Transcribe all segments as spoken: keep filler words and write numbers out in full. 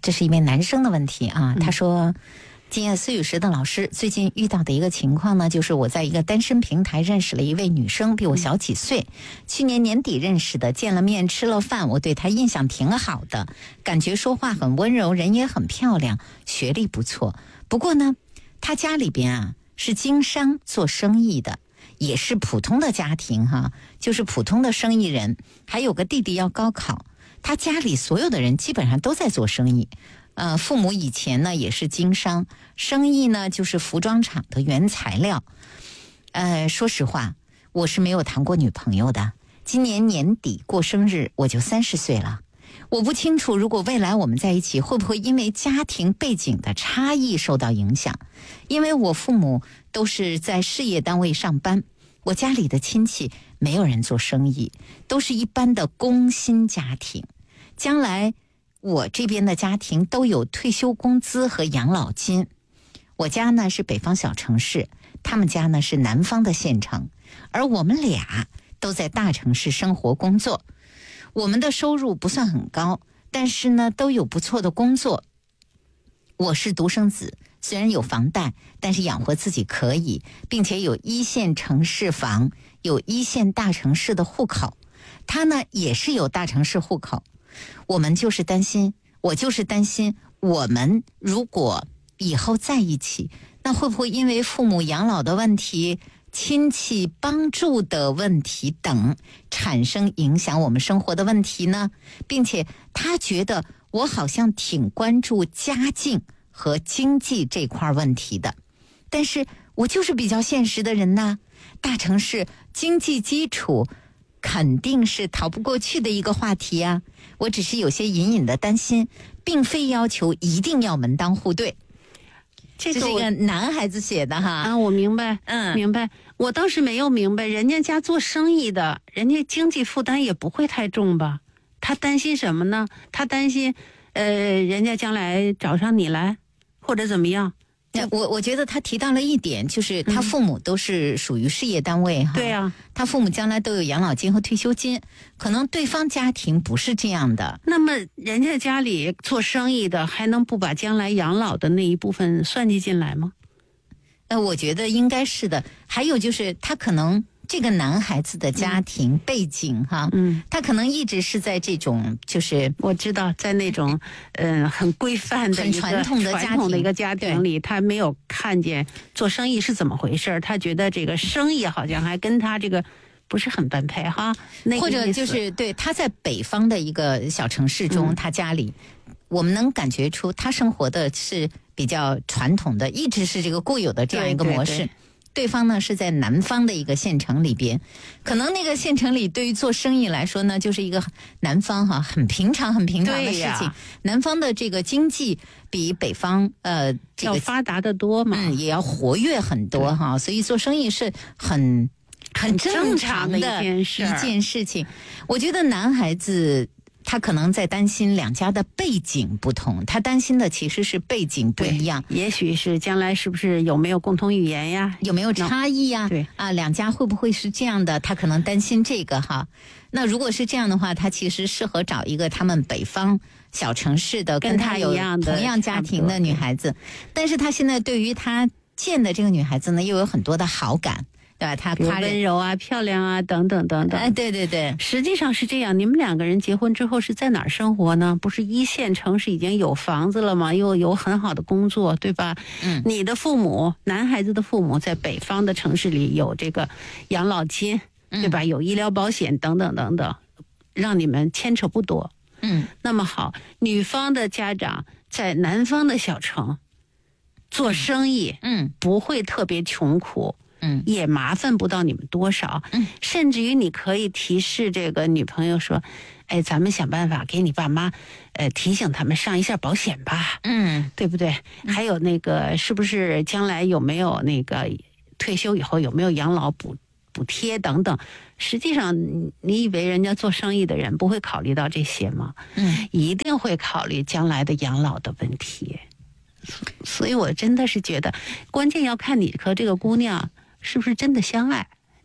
这是一位男生的问题啊，他说。今夜思雨时的老师，最近遇到的一个情况呢，就是我在一个单身平台认识了一位女生，比我小几岁，去年年底认识的，见了面吃了饭，我对她印象挺好的，感觉说话很温柔，人也很漂亮，学历不错。不过呢，她家里边啊是经商做生意的，也是普通的家庭哈，就是普通的生意人，还有个弟弟要高考，她家里所有的人基本上都在做生意。呃，父母以前呢也是经商，生意呢就是服装厂的原材料。呃，说实话，我是没有谈过女朋友的。今年年底过生日，我就三十岁了。我不清楚，如果未来我们在一起，会不会因为家庭背景的差异受到影响？因为我父母都是在事业单位上班，我家里的亲戚没有人做生意，都是一般的工薪家庭。将来我这边的家庭都有退休工资和养老金。我家呢是北方小城市，他们家呢是南方的县城，而我们俩都在大城市生活工作。我们的收入不算很高，但是呢都有不错的工作。我是独生子，虽然有房贷，但是养活自己可以，并且有一线城市房，有一线大城市的户口。他呢也是有大城市户口。我们就是担心，我就是担心，我们如果以后在一起，那会不会因为父母养老的问题、亲戚帮助的问题等，产生影响我们生活的问题呢？并且他觉得我好像挺关注家境和经济这块问题的，但是我就是比较现实的人呐，大城市经济基础肯定是逃不过去的一个话题啊。我只是有些隐隐的担心，并非要求一定要门当户对。这是一个男孩子写的哈。 啊，我明白，嗯，明白。我当时没有明白，人家家做生意的，人家经济负担也不会太重吧？他担心什么呢？他担心，呃，人家将来找上你来，或者怎么样？ 我我觉得他提到了一点，就是他父母都是属于事业单位哈、嗯。 对啊， 他父母将来都有养老金和退休金，可能对方家庭不是这样的。 那么人家家里做生意的，还能不把将来养老的那一部分算计进来吗？ 呃，我觉得应该是的。还有就是他可能这个男孩子的家庭背景哈，嗯，他可能一直是在这种就是我知道在那种嗯、呃、很规范的、 很传统的家庭传统的一个家庭里，他没有看见做生意是怎么回事，他觉得这个生意好像还跟他这个不是很般配哈，那个、 或者就是对他在北方的一个小城市中，嗯、他家里我们能感觉出他生活的是比较传统的，一直是这个固有的这样一个模式。对对对，对方呢是在南方的一个县城里边，可能那个县城里对于做生意来说呢，就是一个南方哈很平常很平常的事情。南方的这个经济比北方呃这个要发达的多嘛， 嗯，也要活跃很多哈，所以做生意是很很正常的一件事。一件事情，我觉得男孩子他可能在担心两家的背景不同，他担心的其实是背景不一样， 也许是将来是不是有没有共同语言呀， 有没有差异呀？对啊，两家会不会是这样的？他可能担心这个哈。那如果是这样的话，他其实适合找一个他们北方小城市的跟他有同样家庭的女孩子，但是他现在对于他见的这个女孩子呢，又有很多的好感。对吧？他夸温柔啊、漂亮啊等等等等。 哎，对对对， 实际上是这样。你们两个人结婚之后是在哪儿生活呢？不是一线城市已经有房子了吗？又有很好的工作，对吧？嗯。你的父母，男孩子的父母在北方的城市里有这个养老金，对吧？有医疗保险等等等等，让你们牵扯不多。嗯。那么好，女方的家长在南方的小城做生意，嗯，不会特别穷苦。嗯，也麻烦不到你们多少，嗯，甚至于你可以提示这个女朋友说，哎，咱们想办法给你爸妈，呃，提醒他们上一下保险吧，嗯，对不对？嗯、还有那个，是不是将来有没有那个退休以后有没有养老补补贴等等？实际上，你以为人家做生意的人不会考虑到这些吗？嗯，一定会考虑将来的养老的问题。所以我真的是觉得，关键要看你和这个姑娘是不是真的相爱，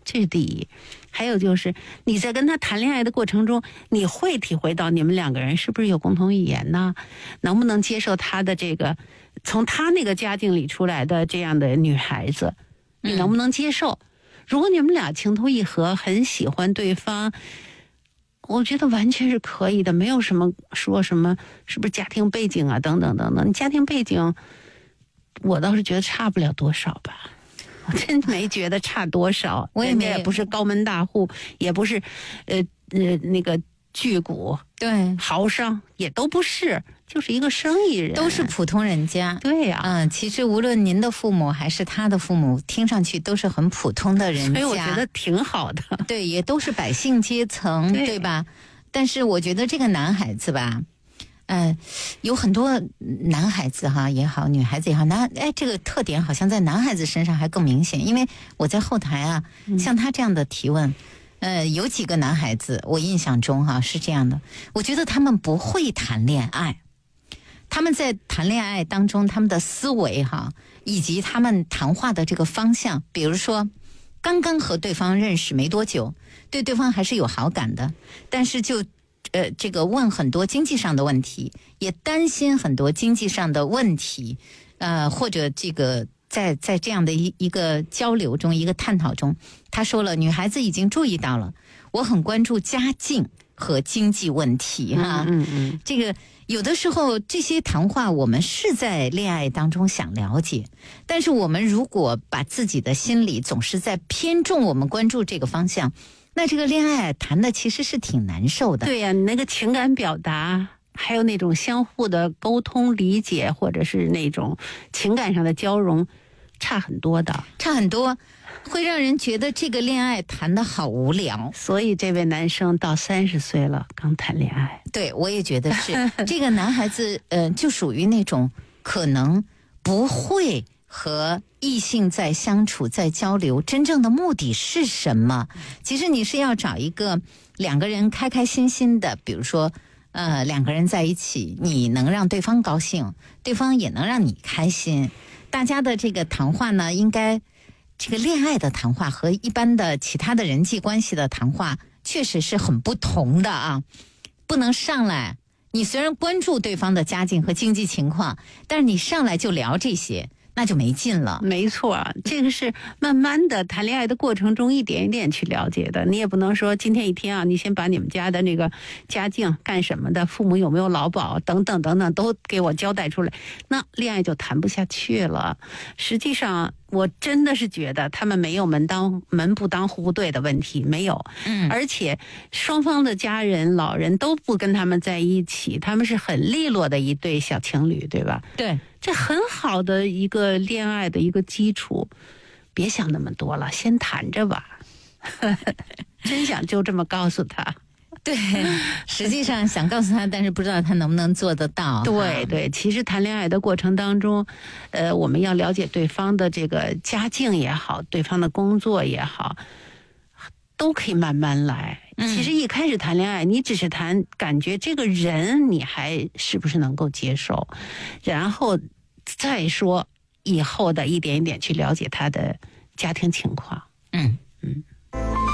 这是第一。还有就是你在跟他谈恋爱的过程中，你会体会到你们两个人是不是有共同语言呢？能不能接受他的这个从他那个家境里出来的这样的女孩子，你能不能接受？嗯、如果你们俩情投意合，很喜欢对方，我觉得完全是可以的，没有什么说什么是不是家庭背景啊等等等等。你家庭背景，我倒是觉得差不了多少吧。我真没觉得差多少， 我也没也不是高门大户，也不是，呃呃那个巨贾， 对， 豪商也都不是，就是一个生意人， 都是普通人家。 对呀、 啊，嗯，其实无论您的父母还是他的父母，听上去都是很普通的人家， 所以我觉得挺好的。 对，也都是百姓阶层，对, 对吧？但是我觉得这个男孩子吧。嗯、呃，有很多男孩子哈也好，女孩子也好，男哎这个特点好像在男孩子身上还更明显，因为我在后台啊，像他这样的提问，呃，有几个男孩子我印象中哈是这样的，我觉得他们不会谈恋爱，他们在谈恋爱当中，他们的思维哈以及他们谈话的这个方向，比如说刚刚和对方认识没多久，对对方还是有好感的，但是就。呃，这个问很多经济上的问题，也担心很多经济上的问题，呃，或者这个在在这样的一一个交流中，一个探讨中，他说了，女孩子已经注意到了，我很关注家境和经济问题哈， 嗯 嗯, 嗯， 这个有的时候这些谈话我们是在恋爱当中想了解，但是我们如果把自己的心理总是在偏重我们关注这个方向。那这个恋爱谈的其实是挺难受的。 对呀、啊，你那个情感表达，还有那种相互的沟通理解，或者是那种情感上的交融，差很多的， 差很多，会让人觉得这个恋爱谈得好无聊。 所以这位男生到三十岁了，刚谈恋爱。 对，我也觉得是这个男孩子，呃，就属于那种可能不会和异性在相处在交流，真正的目的是什么？其实你是要找一个两个人开开心心的，比如说呃两个人在一起，你能让对方高兴，对方也能让你开心，大家的这个谈话呢，应该这个恋爱的谈话和一般的其他的人际关系的谈话确实是很不同的啊，不能上来你虽然关注对方的家境和经济情况，但是你上来就聊这些，那就没劲了。 没错，这个是慢慢的谈恋爱的过程中一点一点去了解的。你也不能说今天一天啊，你先把你们家的那个家境干什么的，父母有没有劳保等等等等都给我交代出来，那恋爱就谈不下去了。实际上我真的是觉得他们没有门当门不当户不对的问题，没有。 嗯， 而且双方的家人老人都不跟他们在一起，他们是很利落的一对小情侣，对吧？ 对， 这很好的一个恋爱的一个基础，别想那么多了，先谈着吧。真想就这么告诉他。 对，实际上想告诉他，但是不知道他能不能做得到。 对对，其实谈恋爱的过程当中，呃，我们要了解对方的这个家境也好，对方的工作也好，都可以慢慢来。 嗯、 其实一开始谈恋爱，你只是谈感觉这个人你还是不是能够接受，然后再说以后的一点一点去了解他的家庭情况。 嗯嗯。